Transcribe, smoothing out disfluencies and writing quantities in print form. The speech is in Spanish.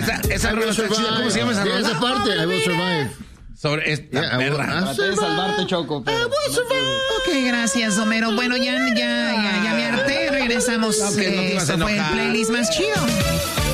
Esa rola está chida. ¿Cómo se llama esa rola? Esa parte, I will survive. Sobre esta perra. Traté de salvarte, Choco. Pero Ok, gracias, Homero. Bueno, ya me harté. Regresamos. No, que no te ibas a Esto fue el enojar. playlist más chido.